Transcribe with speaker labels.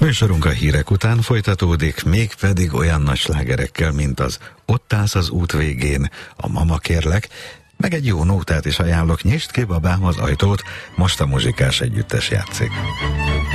Speaker 1: Műsorunk a hírek után folytatódik, mégpedig olyan nagy slágerekkel, mint az Ott állsz az út végén, a Mama kérlek, meg egy jó nótát is ajánlok, nyisd ki babám az ajtót, most a muzsikás együttes játszik.